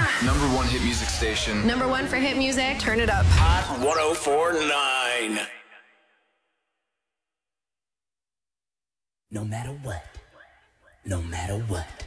Number one hit music station. Number one for hit music. Turn it up. Hot 104.9. No matter what. No matter what.